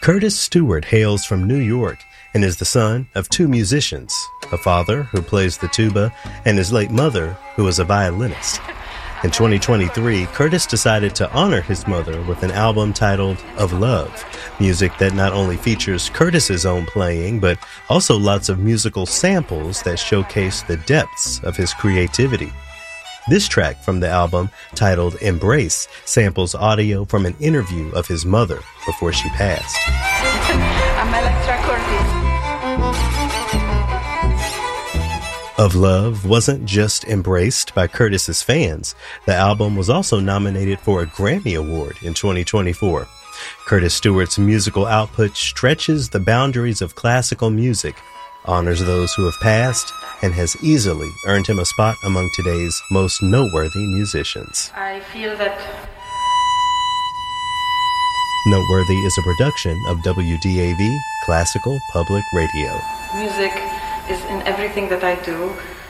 Curtis Stewart hails from New York and is the son of two musicians, a father who plays the tuba and his late mother who is a violinist. In 2023, Curtis decided to honor his mother with an album titled Of Love, music that not only features Curtis's own playing, but also lots of musical samples that showcase the depths of his creativity. This track from the album, titled Embrace, samples audio from an interview of his mother before she passed. I'm Electra Curtis. Of Love wasn't just embraced by Curtis's fans. The album was also nominated for a Grammy Award in 2024. Curtis Stewart's musical output stretches the boundaries of classical music, honors those who have passed, and has easily earned him a spot among today's most noteworthy musicians. I feel that Noteworthy is a production of WDAV Classical Public Radio. music is in everything that I do.